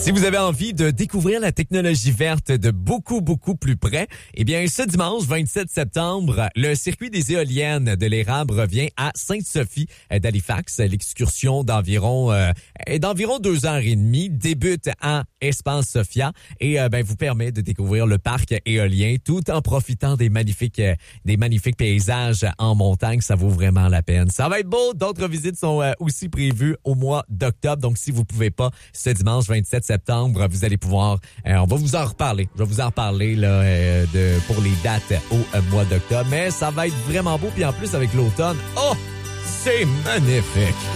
Si vous avez envie de découvrir la technologie verte de beaucoup plus près, eh bien, ce dimanche 27 septembre, le circuit des éoliennes de l'Érable revient à Sainte-Sophie d'Halifax. L'excursion d'environ 2h30 débute à Espace Sophia et vous permet de découvrir le parc éolien tout en profitant des magnifiques paysages en montagne. Ça vaut vraiment la peine. Ça va être beau. D'autres visites sont aussi prévues au mois d'octobre. Donc, si vous pouvez pas ce dimanche 27 septembre, vous allez pouvoir, on va vous en reparler. Je vais vous en reparler là, pour les dates au mois d'octobre. Mais ça va être vraiment beau. Puis en plus, avec l'automne, oh, c'est magnifique.